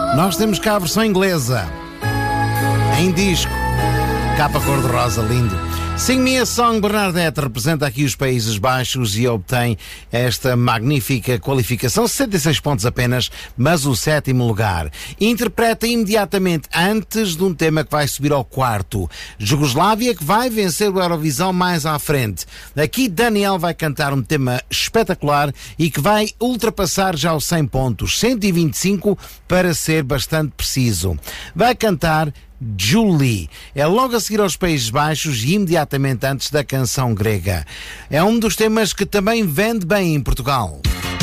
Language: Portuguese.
Nós temos cá a versão inglesa, em disco, capa cor-de-rosa, lindo. Sing Me a Song, Bernadette representa aqui os Países Baixos e obtém esta magnífica qualificação, 66 pontos apenas, mas o 7º lugar. Interpreta imediatamente antes de um tema que vai subir ao 4º. Jugoslávia, que vai vencer o Eurovisão mais à frente. Aqui Daniel vai cantar um tema espetacular e que vai ultrapassar já os 100 pontos, 125 para ser bastante preciso. Vai cantar Julie. É logo a seguir aos Países Baixos e imediatamente antes da canção grega. É um dos temas que também vende bem em Portugal.